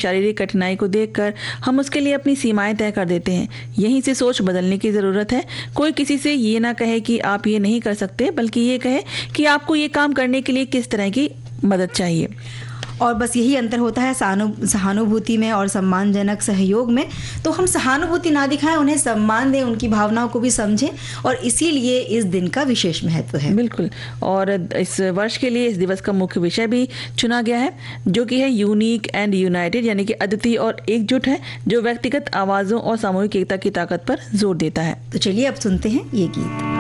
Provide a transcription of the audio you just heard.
शारीरिक कठिनाई को देखकर हम उसके लिए अपनी सीमाएं तय कर देते हैं। यहीं से सोच बदलने की ज़रूरत है। कोई किसी से ये ना कहे कि आप ये नहीं कर सकते, बल्कि ये कहे कि आपको ये काम करने के लिए किस तरह की मदद चाहिए। और बस यही अंतर होता है सहानुभूति में और सम्मानजनक सहयोग में। तो हम सहानुभूति ना दिखाएं, उन्हें सम्मान दें, उनकी भावनाओं को भी समझें, और इसीलिए इस दिन का विशेष महत्व है। बिल्कुल। और इस वर्ष के लिए इस दिवस का मुख्य विषय भी चुना गया है, जो कि है यूनिक एंड यूनाइटेड, यानी कि अद्वितीय और एकजुट है, जो व्यक्तिगत आवाज़ों और सामूहिक एकता की ताकत पर जोर देता है। तो चलिए अब सुनते हैं ये गीत।